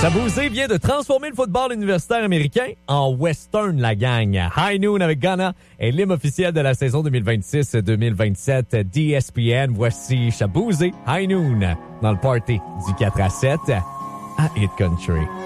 Shaboozey vient de transformer le football universitaire américain en western, la gang. High Noon avec Ghana est l'hymne officiel de la saison 2026-2027 d'ESPN. Voici Shaboozey, High Noon, dans le party du 4 à 7 à Hit Country.